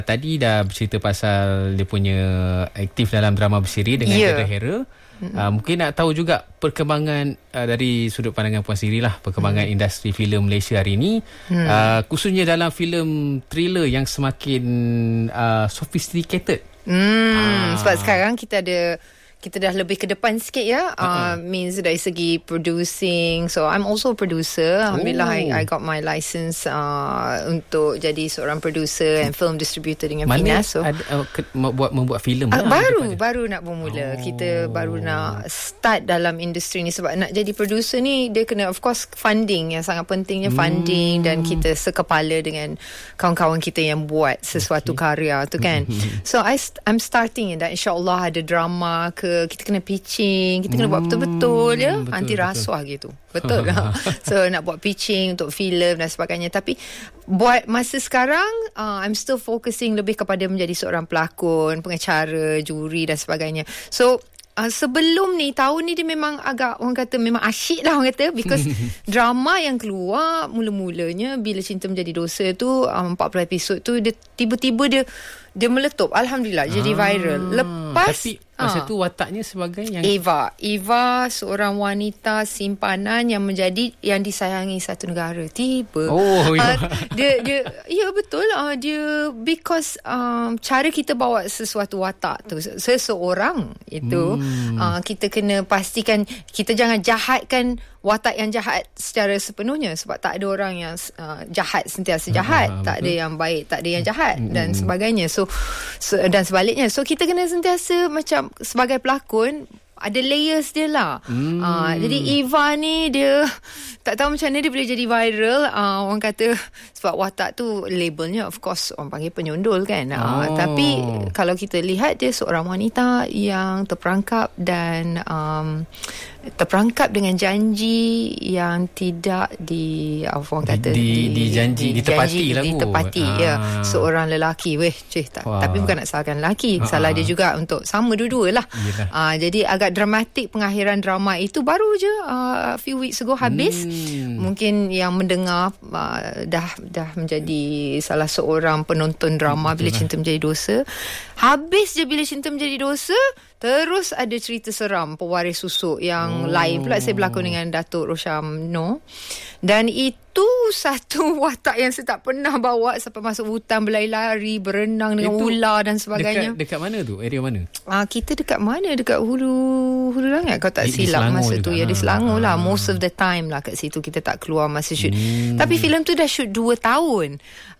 Tadi dah bercerita pasal dia punya aktif dalam drama bersiri dengan Gerda Hera. Mungkin nak tahu juga perkembangan dari sudut pandangan Puan Siri lah, perkembangan industri filem Malaysia hari ini, khususnya dalam filem thriller yang semakin sophisticated. Sebab sekarang kita dah lebih ke depan sikit ya. Means dari segi producing. So I'm also a producer. Alhamdulillah I got my license untuk jadi seorang producer and film distributor dengan Finas. So membuat filem baru nak bermula. Kita baru nak start dalam industri ni. Sebab nak jadi producer ni dia kena of course funding. Yang sangat pentingnya funding. Dan kita sekepala dengan kawan-kawan kita yang buat sesuatu karya tu kan. So I'm starting that. InsyaAllah ada drama ke, kita kena pitching, kita kena buat betul-betul ya, anti rasuah gitu. Betul lah. So nak buat pitching untuk filem dan sebagainya. Tapi buat masa sekarang I'm still focusing lebih kepada menjadi seorang pelakon, pengacara, juri dan sebagainya. So sebelum ni, tahun ni dia memang agak, orang kata memang asyik lah orang kata, because drama yang keluar mula-mulanya Bila Cinta Menjadi Dosa tu 40 episod tu, dia tiba-tiba dia meletup. Alhamdulillah jadi viral. Lepas tapi masa tu wataknya sebagai yang Eva seorang wanita simpanan yang disayangi satu negara. Tiba dia betul dia because cara kita bawa sesuatu watak tu seseorang itu kita kena pastikan kita jangan jahatkan watak yang jahat secara sepenuhnya, sebab tak ada orang yang jahat sentiasa jahat, tak ada yang baik tak ada yang jahat dan sebagainya. So dan sebaliknya. So kita kena sentiasa macam sebagai pelakon ada layers dia lah. Jadi Eva ni dia tak tahu macam mana dia boleh jadi viral. Orang kata sebab watak tu labelnya of course orang panggil penyundul kan. Tapi kalau kita lihat dia seorang wanita yang terperangkap dan terperangkap dengan janji yang tidak orang kata ditepati ya. Seorang lelaki tapi bukan nak salahkan lelaki, salah dia juga untuk sama dua-dua lah. Jadi agak dramatik pengakhiran drama itu. Baru je a few weeks ago habis. Mungkin yang mendengar dah menjadi salah seorang penonton drama Bila Cinta Menjadi Dosa. Habis je Bila Cinta Menjadi Dosa, terus ada cerita seram Pewaris Susuk yang lain pula. Saya berlakon dengan Datuk Rosyamno. Dan itu satu watak yang saya tak pernah bawa, sampai masuk hutan, berlari-lari, berenang dengan ular dan sebagainya. Dekat mana tu? Area mana? Kita dekat mana? Dekat Hulu Langat kalau tak silap masa tu. Ya, di Selangor lah. Most of the time lah kat situ. Kita tak keluar masa shoot. Tapi filem tu dah shoot 2 tahun.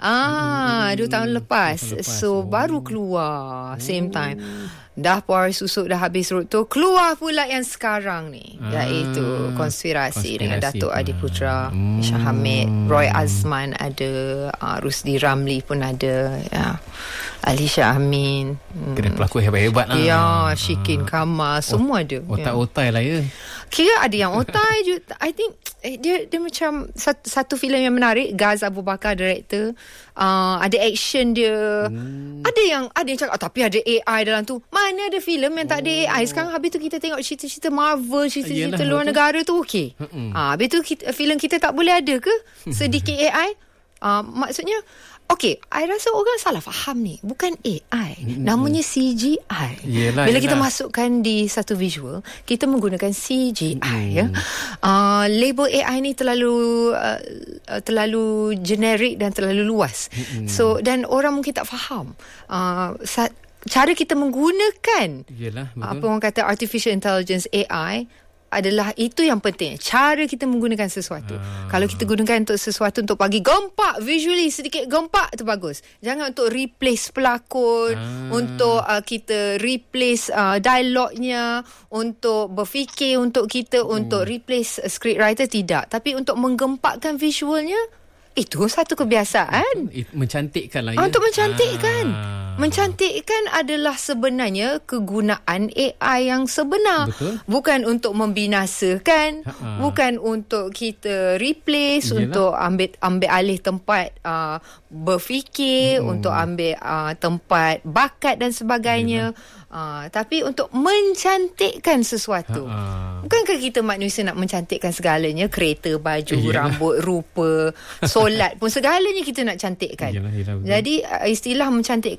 2 tahun lepas. So baru keluar same time. Dah Pewaris Susuk dah habis road tu, keluar pula yang sekarang ni, iaitu Konspirasi dengan Datuk Adiputra, Syah Hamid, Roy Azman ada, Rusdi Ramli pun ada ya. Alisha Amin, kena pelakon hebat-hebat lah ya, Shikin Kamal, semua ada. Otai lah ya. Kira ada yang otai je. I think dia macam satu filem yang menarik. Gaz Abu Bakar director. Ada action dia. Ada yang cakap tapi ada AI dalam tu. Mana ada filem yang tak ada AI? Sekarang habis tu kita tengok cerita-cerita Marvel, cerita-cerita luar negara tu okey. Habis tu filem kita tak boleh ada ke sedikit AI? Maksudnya okey, I rasa orang salah faham ni. Bukan AI. Namanya CGI. Bila kita masukkan di satu visual, kita menggunakan CGI. Ya. Label AI ni terlalu generic dan terlalu luas. So, dan orang mungkin tak faham. Cara kita menggunakan apa orang kata artificial intelligence AI adalah itu yang penting. Cara kita menggunakan sesuatu. Kalau kita gunakan untuk sesuatu untuk bagi gempak, visually sedikit gempak, itu bagus. Jangan untuk replace pelakon, untuk kita replace dialognya, untuk berfikir untuk kita, untuk replace scriptwriter, tidak. Tapi untuk menggempakkan visualnya, itu satu kebiasaan. Mencantikkan lah ya. Untuk mencantikkan. Mencantikkan adalah sebenarnya kegunaan AI yang sebenar. Betul. Bukan untuk membinasakan, bukan untuk kita replace, untuk ambil alih tempat berfikir, untuk ambil tempat bakat dan sebagainya. Tapi untuk mencantikkan sesuatu. Bukankah kita manusia nak mencantikkan segalanya? Kereta, baju, rambut, rupa, solat pun segalanya kita nak cantikkan. Jadi istilah mencantikkan